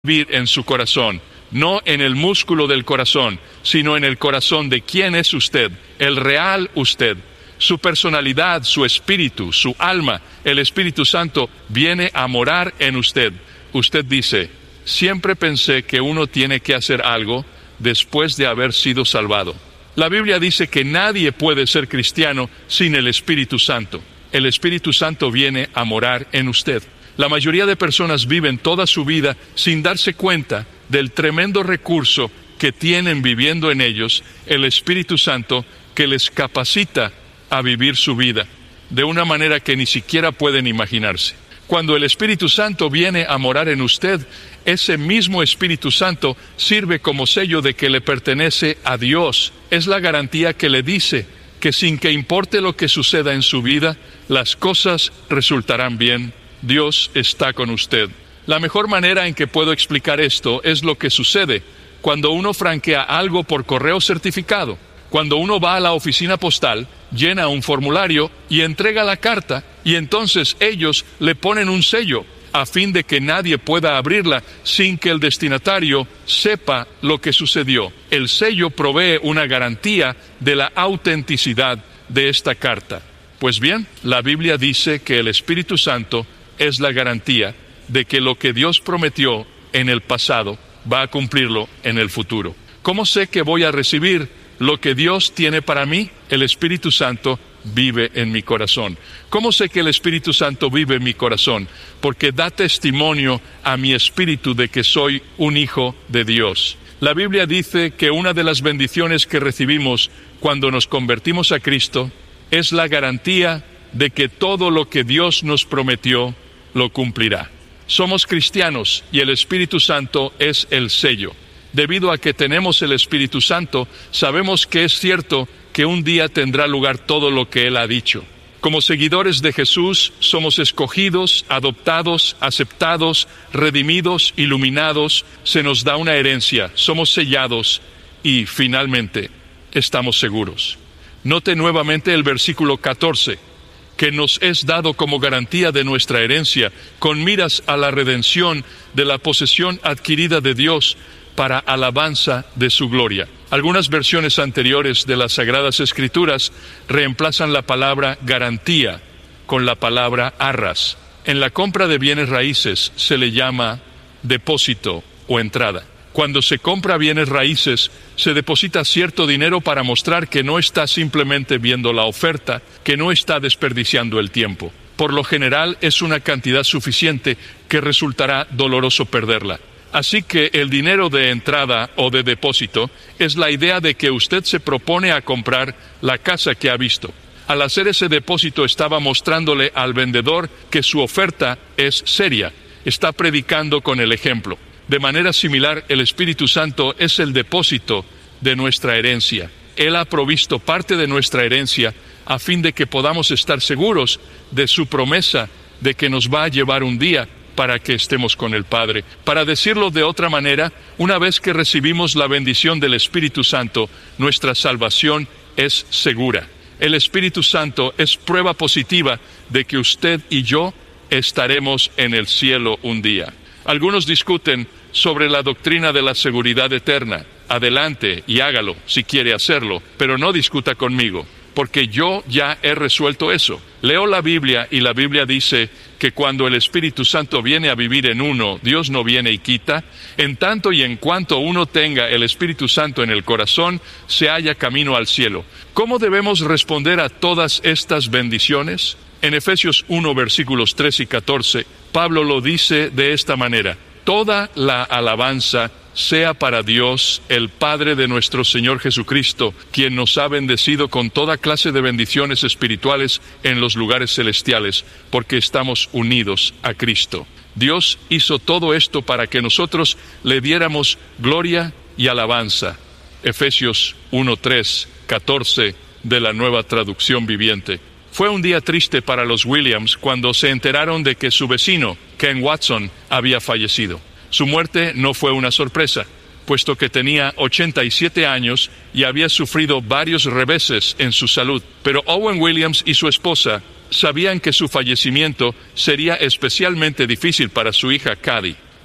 vivir en su corazón, no en el músculo del corazón, sino en el corazón de quién es usted, el real usted. Su personalidad, su espíritu, su alma, el Espíritu Santo viene a morar en usted. Usted dice, siempre pensé que uno tiene que hacer algo después de haber sido salvado. La Biblia dice que nadie puede ser cristiano sin el Espíritu Santo. El Espíritu Santo viene a morar en usted. La mayoría de personas viven toda su vida sin darse cuenta del tremendo recurso que tienen viviendo en ellos, el Espíritu Santo, que les capacita a vivir su vida de una manera que ni siquiera pueden imaginarse. Cuando el Espíritu Santo viene a morar en usted, ese mismo Espíritu Santo sirve como sello de que le pertenece a Dios. Es la garantía que le dice que sin que importe lo que suceda en su vida, las cosas resultarán bien. Dios está con usted. La mejor manera en que puedo explicar esto es lo que sucede cuando uno franquea algo por correo certificado. Cuando uno va a la oficina postal, llena un formulario y entrega la carta, y entonces ellos le ponen un sello a fin de que nadie pueda abrirla sin que el destinatario sepa lo que sucedió. El sello provee una garantía de la autenticidad de esta carta. Pues bien, la Biblia dice que el Espíritu Santo es la garantía de que lo que Dios prometió en el pasado va a cumplirlo en el futuro. ¿Cómo sé que voy a recibir lo que Dios tiene para mí? El Espíritu Santo vive en mi corazón. ¿Cómo sé que el Espíritu Santo vive en mi corazón? Porque da testimonio a mi espíritu de que soy un hijo de Dios. La Biblia dice que una de las bendiciones que recibimos cuando nos convertimos a Cristo es la garantía de que todo lo que Dios nos prometió lo cumplirá. Somos cristianos y el Espíritu Santo es el sello. Debido a que tenemos el Espíritu Santo, sabemos que es cierto que un día tendrá lugar todo lo que Él ha dicho. Como seguidores de Jesús, somos escogidos, adoptados, aceptados, redimidos, iluminados, se nos da una herencia, somos sellados y, finalmente, estamos seguros. Note nuevamente el versículo 14. Que nos es dado como garantía de nuestra herencia, con miras a la redención de la posesión adquirida de Dios para alabanza de su gloria. Algunas versiones anteriores de las Sagradas Escrituras reemplazan la palabra garantía con la palabra arras. En la compra de bienes raíces se le llama depósito o entrada. Cuando se compra bienes raíces, se deposita cierto dinero para mostrar que no está simplemente viendo la oferta, que no está desperdiciando el tiempo. Por lo general es una cantidad suficiente que resultará doloroso perderla. Así que el dinero de entrada o de depósito es la idea de que usted se propone a comprar la casa que ha visto. Al hacer ese depósito estaba mostrándole al vendedor que su oferta es seria. Está predicando con el ejemplo. De manera similar, el Espíritu Santo es el depósito de nuestra herencia. Él ha provisto parte de nuestra herencia a fin de que podamos estar seguros de su promesa de que nos va a llevar un día para que estemos con el Padre. Para decirlo de otra manera, una vez que recibimos la bendición del Espíritu Santo, nuestra salvación es segura. El Espíritu Santo es prueba positiva de que usted y yo estaremos en el cielo un día. Algunos discuten sobre la doctrina de la seguridad eterna. Adelante y hágalo si quiere hacerlo, pero no discuta conmigo, porque yo ya he resuelto eso. Leo la Biblia y la Biblia dice que cuando el Espíritu Santo viene a vivir en uno, Dios no viene y quita. En tanto y en cuanto uno tenga el Espíritu Santo en el corazón, se halla camino al cielo. ¿Cómo debemos responder a todas estas bendiciones? En Efesios 1, versículos 3 y 14, Pablo lo dice de esta manera: toda la alabanza sea para Dios, el Padre de nuestro Señor Jesucristo, quien nos ha bendecido con toda clase de bendiciones espirituales en los lugares celestiales, porque estamos unidos a Cristo. Dios hizo todo esto para que nosotros le diéramos gloria y alabanza. Efesios 1, 3, 14 de la Nueva Traducción Viviente. Fue un día triste para los Williams cuando se enteraron de que su vecino, Ken Watson, había fallecido. Su muerte no fue una sorpresa, puesto que tenía 87 años y había sufrido varios reveses en su salud. Pero Owen Williams y su esposa sabían que su fallecimiento sería especialmente difícil para su hija Cady.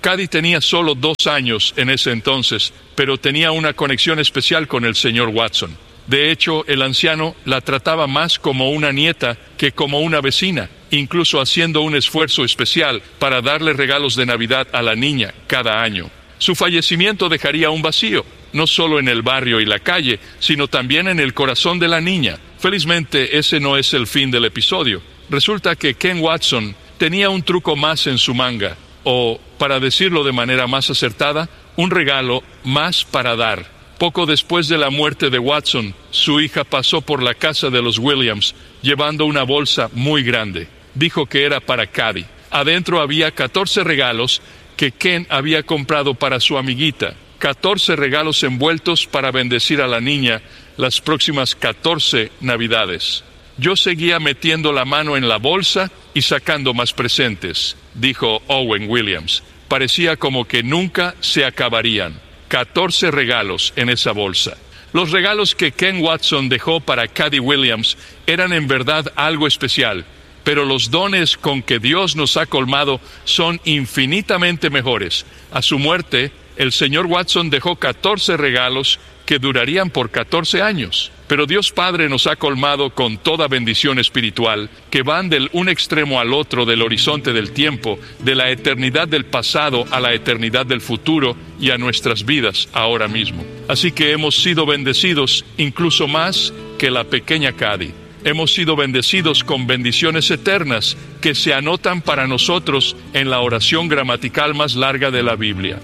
Cady tenía solo 2 años en ese entonces, pero tenía una conexión especial con el señor Watson. De hecho, el anciano la trataba más como una nieta que como una vecina, incluso haciendo un esfuerzo especial para darle regalos de Navidad a la niña cada año. Su fallecimiento dejaría un vacío, no solo en el barrio y la calle, sino también en el corazón de la niña. Felizmente, ese no es el fin del episodio. Resulta que Ken Watson tenía un truco más en su manga, o, para decirlo de manera más acertada, un regalo más para dar. Poco después de la muerte de Watson, su hija pasó por la casa de los Williams, llevando una bolsa muy grande. Dijo que era para Cady. Adentro había 14 regalos que Ken había comprado para su amiguita. 14 regalos envueltos para bendecir a la niña las próximas 14 Navidades. Yo seguía metiendo la mano en la bolsa y sacando más presentes, dijo Owen Williams. Parecía como que nunca se acabarían. 14 regalos en esa bolsa. Los regalos que Ken Watson dejó para Cady Williams eran en verdad algo especial, pero los dones con que Dios nos ha colmado son infinitamente mejores. A su muerte, el señor Watson dejó 14 regalos que durarían por 14 años. Pero Dios Padre nos ha colmado con toda bendición espiritual que van del un extremo al otro del horizonte del tiempo, de la eternidad del pasado a la eternidad del futuro y a nuestras vidas ahora mismo. Así que hemos sido bendecidos incluso más que la pequeña Cady. Hemos sido bendecidos con bendiciones eternas que se anotan para nosotros en la oración gramatical más larga de la Biblia.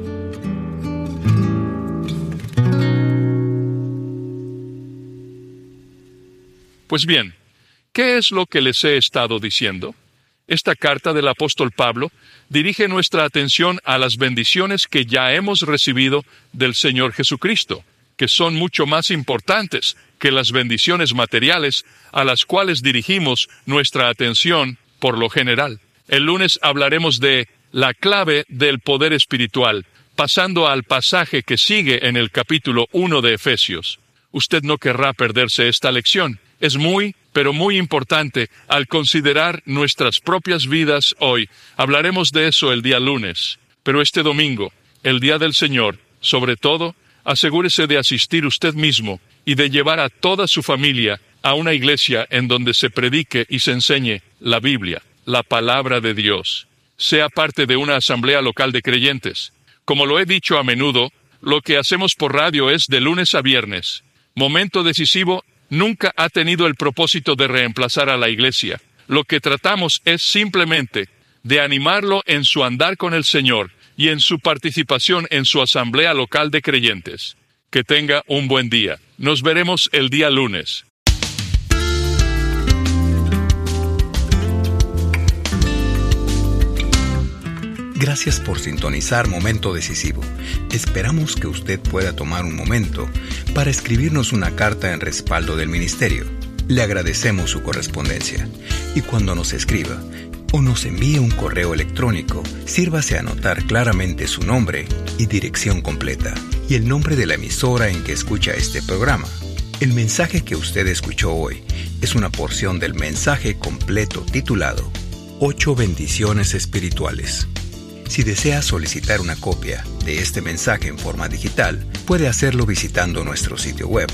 Pues bien, ¿qué es lo que les he estado diciendo? Esta carta del apóstol Pablo dirige nuestra atención a las bendiciones que ya hemos recibido del Señor Jesucristo, que son mucho más importantes que las bendiciones materiales a las cuales dirigimos nuestra atención por lo general. El lunes hablaremos de la clave del poder espiritual, pasando al pasaje que sigue en el capítulo 1 de Efesios. Usted no querrá perderse esta lección. Es muy, pero muy importante al considerar nuestras propias vidas hoy. Hablaremos de eso el día lunes. Pero este domingo, el día del Señor, sobre todo, asegúrese de asistir usted mismo y de llevar a toda su familia a una iglesia en donde se predique y se enseñe la Biblia, la palabra de Dios. Sea parte de una asamblea local de creyentes. Como lo he dicho a menudo, lo que hacemos por radio es de lunes a viernes. Momento Decisivo nunca ha tenido el propósito de reemplazar a la iglesia. Lo que tratamos es simplemente de animarlo en su andar con el Señor y en su participación en su asamblea local de creyentes. Que tenga un buen día. Nos veremos el día lunes. Gracias por sintonizar Momento Decisivo. Esperamos que usted pueda tomar un momento para escribirnos una carta en respaldo del ministerio. Le agradecemos su correspondencia. Y cuando nos escriba o nos envíe un correo electrónico, sírvase a anotar claramente su nombre y dirección completa y el nombre de la emisora en que escucha este programa. El mensaje que usted escuchó hoy es una porción del mensaje completo titulado 8 bendiciones espirituales. Si desea solicitar una copia de este mensaje en forma digital, puede hacerlo visitando nuestro sitio web,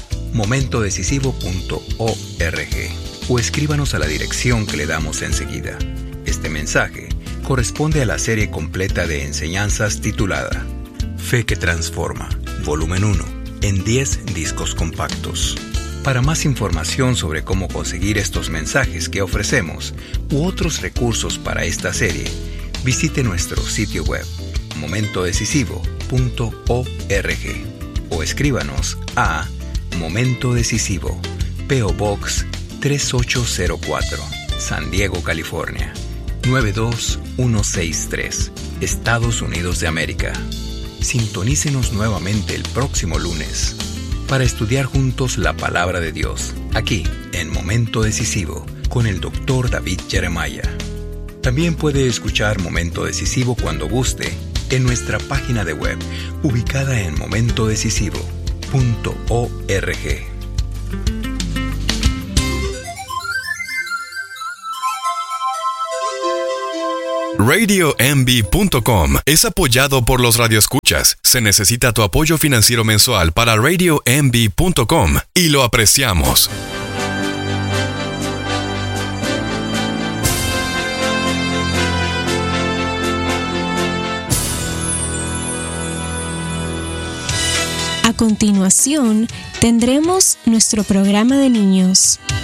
momentodecisivo.org, o escríbanos a la dirección que le damos enseguida. Este mensaje corresponde a la serie completa de enseñanzas titulada Fe que Transforma, volumen 1, en 10 discos compactos. Para más información sobre cómo conseguir estos mensajes que ofrecemos u otros recursos para esta serie, visite nuestro sitio web, momentodecisivo.org, o escríbanos a Momento Decisivo, P.O. Box 3804, San Diego, California, 92163, Estados Unidos de América. Sintonícenos nuevamente el próximo lunes para estudiar juntos la palabra de Dios, aquí en Momento Decisivo, con el Dr. David Jeremiah. También puede escuchar Momento Decisivo cuando guste en nuestra página de web, ubicada en momentodecisivo.org. RadioMB.com es apoyado por los radioescuchas. Se necesita tu apoyo financiero mensual para RadioMB.com y lo apreciamos. A continuación, tendremos nuestro programa de niños.